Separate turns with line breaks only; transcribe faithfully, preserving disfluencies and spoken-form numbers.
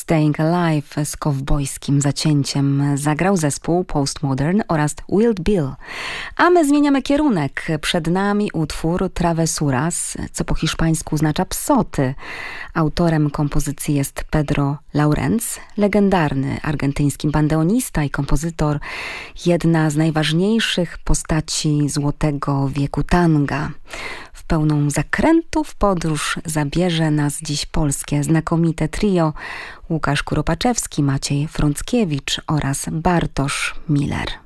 Staying Alive z kowbojskim zacięciem zagrał zespół Postmodern oraz Wild Bill. A my zmieniamy kierunek. Przed nami utwór Travesuras, co po hiszpańsku oznacza psoty. Autorem kompozycji jest Pedro Laurenz, legendarny argentyński bandeonista i kompozytor, jedna z najważniejszych postaci złotego wieku tanga. W pełną zakrętów podróż zabierze nas dziś polskie znakomite trio Łukasz Kuropaczewski, Maciej Frąckiewicz oraz Bartosz Miller.